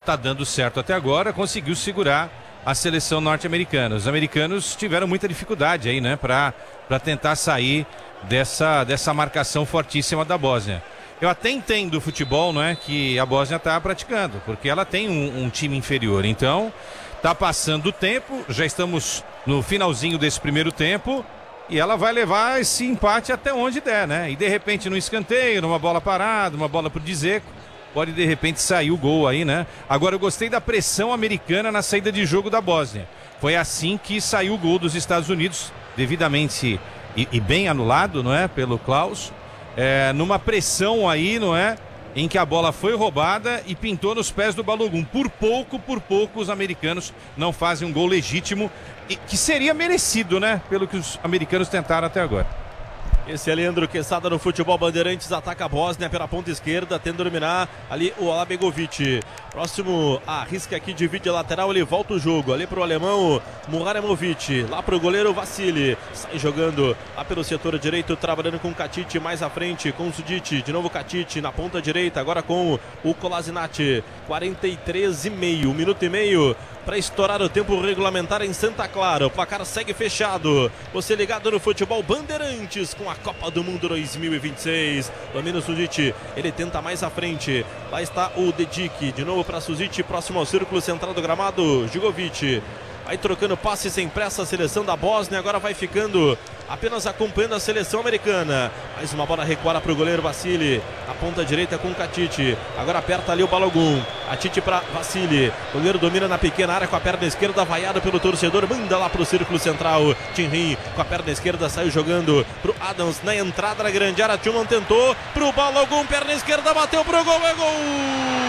está dando certo até agora, conseguiu segurar a seleção norte-americana. Os americanos tiveram muita dificuldade aí, né, para tentar sair dessa marcação fortíssima da Bósnia. Eu até entendo o futebol, não é, que a Bósnia está praticando, porque ela tem um time inferior. Então, está passando o tempo, já estamos no finalzinho desse primeiro tempo, e ela vai levar esse empate até onde der, né? E de repente no escanteio, numa bola parada, uma bola pro Dzeko, pode de repente sair o gol aí, né? Agora eu gostei da pressão americana na saída de jogo da Bósnia. Foi assim que saiu o gol dos Estados Unidos, devidamente e bem anulado, não é? Pelo Klaus. Numa pressão aí, não é? Em que a bola foi roubada e pintou nos pés do Balogun. Por pouco, os americanos não fazem um gol legítimo, que seria merecido, né? Pelo que os americanos tentaram até agora. Esse é Leandro Quesada no Futebol Bandeirantes, ataca a Bósnia pela ponta esquerda, tenta dominar ali o Alabegovic. Próximo, arrisca aqui, divide a lateral, ele volta o jogo, ali pro alemão Muraremovic, lá pro goleiro Vassili, sai jogando lá pelo setor direito, trabalhando com o Katic mais à frente, com o Sudic, de novo Katic na ponta direita, agora com o Kolasinac, 43,5, 1 minuto e meio para estourar o tempo regulamentar em Santa Clara. O placar segue fechado. Você ligado no Futebol Bandeirantes com a Copa do Mundo 2026. Domina o Sudic, ele tenta mais à frente. Lá está o Dedic, de novo para Sudic, próximo ao círculo central do gramado. Jugovic vai trocando passes sem pressa a seleção da Bósnia, agora vai ficando apenas acompanhando a seleção americana. Mais uma bola recuada para o goleiro Vassili, na ponta direita com o Katic, agora aperta ali o Balogun, Katic para Vassili, o goleiro domina na pequena área com a perna esquerda, vaiado pelo torcedor, manda lá para o círculo central. Tinrin com a perna esquerda saiu jogando para o Adams na entrada da grande área, Tillman tentou para o Balogun, perna esquerda, bateu para o gol, é gol!